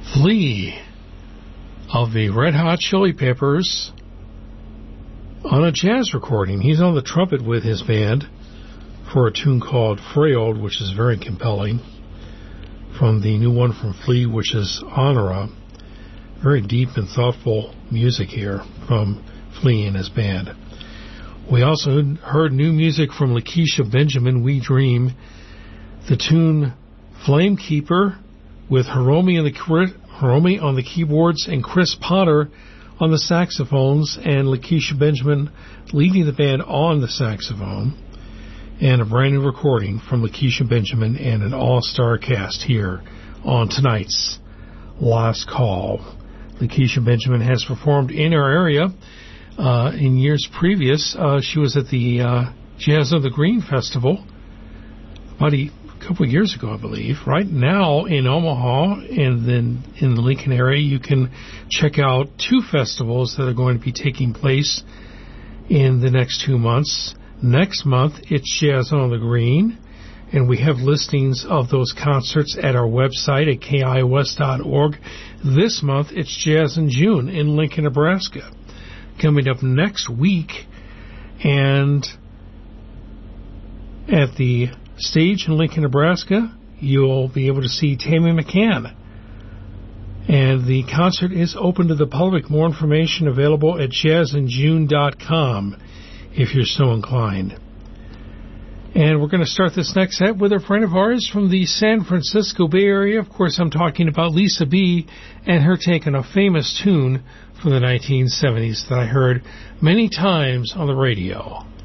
Flea of the Red Hot Chili Peppers on a jazz recording. He's on the trumpet with his band for a tune called Frailed, which is very compelling, from the new one from Flea, which is Honora. Very deep and thoughtful music here from Flea and his band. We also heard new music from Lakeisha Benjamin, We Dream, the tune Flamekeeper with Hiromi on the keyboards and Chris Potter on the saxophones, and Lakeisha Benjamin leading the band on the saxophone, and a brand new recording from Lakeisha Benjamin and an all-star cast here on tonight's Last Call. Lakeisha Benjamin has performed in our area in years previous. She was at the Jazz on the Green Festival about a couple of years ago, I believe. Right now in Omaha and then in the Lincoln area, you can check out two festivals that are going to be taking place in the next 2 months. Next month, it's Jazz on the Green, and we have listings of those concerts at our website at kios.org. This month, it's Jazz in June in Lincoln, Nebraska. Coming up next week, and at the stage in Lincoln, Nebraska, you'll be able to see Tammy McCann. And the concert is open to the public. More information available at jazzinjune.com if you're so inclined. And we're going to start this next set with a friend of ours from the San Francisco Bay Area. Of course, I'm talking about Lisa B. and her take on a famous tune from the 1970s that I heard many times on the radio.